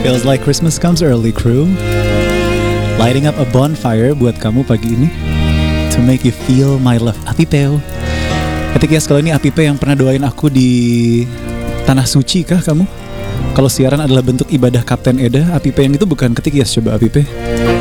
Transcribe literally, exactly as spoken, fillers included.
Feels like Christmas comes early, crew. Lighting up a bonfire buat kamu pagi ini, to make you feel my love. Apipeo. Ketika ya, kalau ini Apipe yang pernah doain aku di Tanah Suci kah kamu? Kalau siaran adalah bentuk ibadah Kapten Eda, Apipe yang itu bukan ketik ya, coba Apipe.